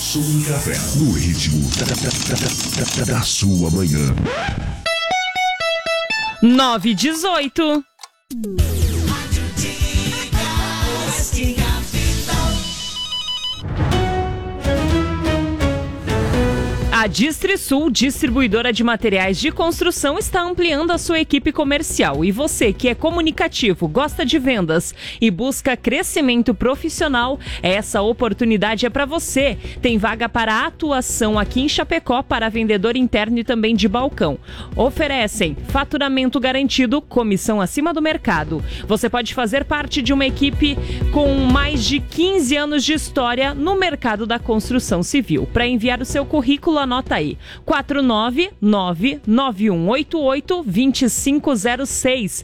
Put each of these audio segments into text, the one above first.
Som e Café, no ritmo da sua manhã. 9h18. A Distrisul, distribuidora de materiais de construção, está ampliando a sua equipe comercial. E você que é comunicativo, gosta de vendas e busca crescimento profissional, essa oportunidade é para você. Tem vaga para atuação aqui em Chapecó para vendedor interno e também de balcão. Oferecem faturamento garantido, comissão acima do mercado. Você pode fazer parte de uma equipe com mais de 15 anos de história no mercado da construção civil. Para enviar o seu currículo, anota aí, 499-9188-2506,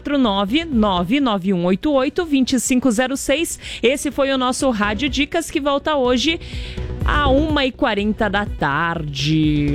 499-9188-2506. Esse foi o nosso Rádio Dicas, que volta hoje às 1h40 da tarde.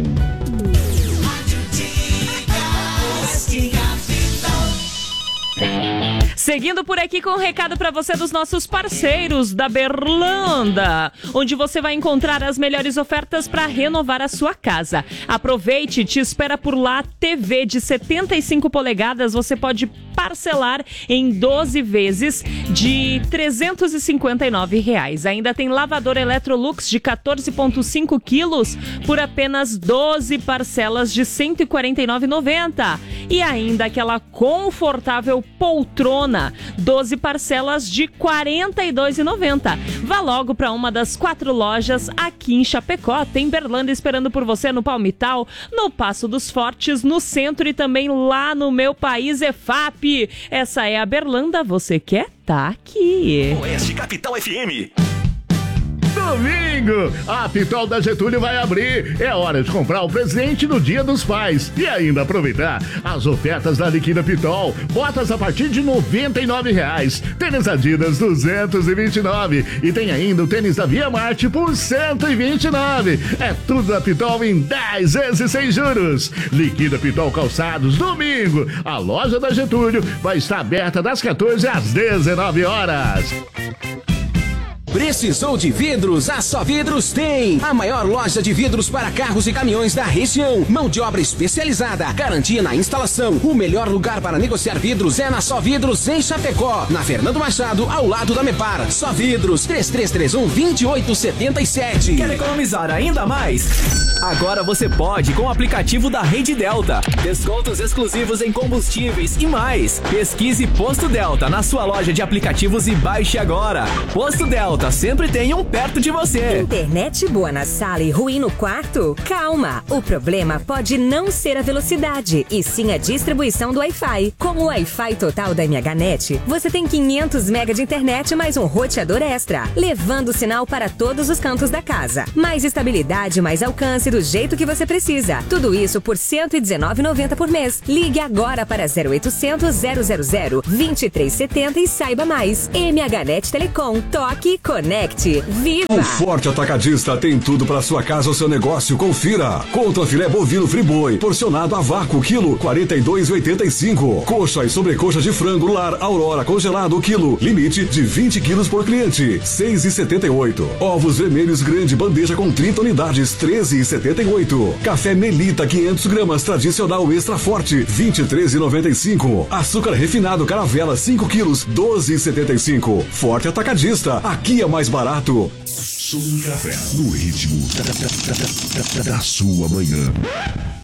Seguindo por aqui com um recado para você dos nossos parceiros da Berlanda, onde você vai encontrar as melhores ofertas para renovar a sua casa. Aproveite, te espera por lá. TV de 75 polegadas você pode parcelar em 12 vezes de R$ 359. Ainda tem lavador Electrolux de 14,5 quilos por apenas 12 parcelas de R$ 149,90. E ainda aquela confortável poltrona, 12 parcelas de R$ 42,90. Vá logo para uma das 4 lojas aqui em Chapecó. Tem Berlanda esperando por você no Palmital, no Passo dos Fortes, no centro e também lá no Meu País EFAP. Essa é a Berlanda, você quer? Tá aqui. Oeste Capital FM. Domingo, a Pitol da Getúlio vai abrir. É hora de comprar o presente no Dia dos Pais e ainda aproveitar as ofertas da Liquida Pitol. Botas a partir de R$ 99. Tênis Adidas 229 e tem ainda o tênis da Via Marte por 129. É tudo da Pitol em 10 vezes sem juros. Liquida Pitol Calçados, domingo. A loja da Getúlio vai estar aberta das 14 às 19 horas. Precisou de vidros? A Só Vidros tem! A maior loja de vidros para carros e caminhões da região. Mão de obra especializada, garantia na instalação. O melhor lugar para negociar vidros é na Só Vidros em Chapecó. Na Fernando Machado, ao lado da Mepar. Só Vidros, 3331-2877. Quer economizar ainda mais? Agora você pode com o aplicativo da Rede Delta. Descontos exclusivos em combustíveis e mais. Pesquise Posto Delta na sua loja de aplicativos e baixe agora. Posto Delta, sempre tem um perto de você. Internet boa na sala e ruim no quarto? Calma, o problema pode não ser a velocidade, e sim a distribuição do Wi-Fi. Com o Wi-Fi total da MHNet, você tem 500 MB de internet mais um roteador extra, levando o sinal para todos os cantos da casa. Mais estabilidade, mais alcance do jeito que você precisa. Tudo isso por R$ 119,90 por mês. Ligue agora para 0800 000 2370 e saiba mais. MHNet Telecom. Toque, conecte, viva! O Forte Atacadista tem tudo para sua casa ou seu negócio. Confira. Contra filé bovino friboi, porcionado a vácuo, quilo 42,85. Coxa e sobrecoxa de frango lar Aurora congelado, quilo. Limite de 20 quilos por cliente, 6,78. Ovos vermelhos grande bandeja com 30 unidades, 13,78. Café Melita 500 gramas tradicional extra forte, 23,95. Açúcar refinado Caravela 5 quilos, 12,75. Forte Atacadista. Aqui é mais barato. Som e Café, no ritmo da sua manhã.